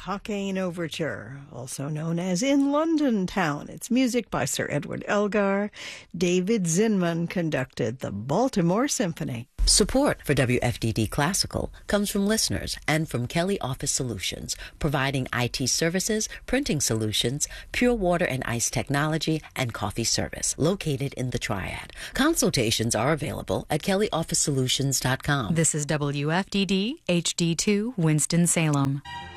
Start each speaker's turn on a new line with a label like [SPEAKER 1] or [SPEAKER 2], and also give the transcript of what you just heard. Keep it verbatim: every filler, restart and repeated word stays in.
[SPEAKER 1] Cockaigne Overture, also known as In London Town. It's music by Sir Edward Elgar. David Zinman conducted the Baltimore Symphony.
[SPEAKER 2] Support for W F D D Classical comes from listeners and from Kelly Office Solutions, providing I T services, printing solutions, pure water and ice technology, and coffee service, located in the Triad. Consultations are available at kelly office solutions dot com.
[SPEAKER 3] This is W F D D H D two Winston-Salem.